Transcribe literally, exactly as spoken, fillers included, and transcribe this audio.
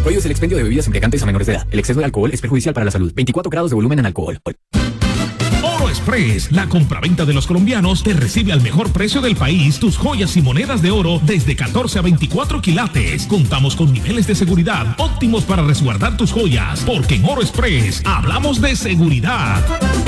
Prohíbes el expendio de bebidas embriagantes a menores de edad. El exceso de alcohol es perjudicial para la salud. veinticuatro grados de volumen en alcohol. Oro Express, la compraventa de los colombianos, te recibe al mejor precio del país tus joyas y monedas de oro desde catorce a veinticuatro quilates. Contamos con niveles de seguridad óptimos para resguardar tus joyas, porque en Oro Express hablamos de seguridad.